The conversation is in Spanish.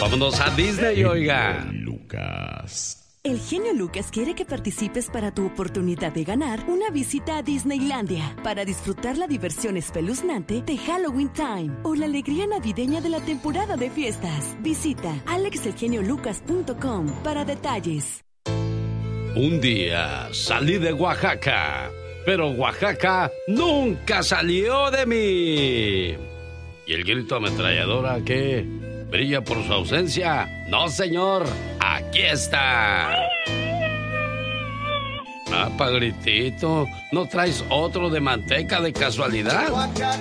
Vámonos a Disney, oiga. Lucas. El genio Lucas quiere que participes para tu oportunidad de ganar una visita a Disneylandia para disfrutar la diversión espeluznante de Halloween Time o la alegría navideña de la temporada de fiestas. Visita alexelgeniolucas.com para detalles. Un día salí de Oaxaca, pero Oaxaca nunca salió de mí. ¿Y el grito ametralladora qué? ¿Brilla por su ausencia? No, señor, aquí está. Ah, Pagritito, ¿no traes otro de manteca de casualidad?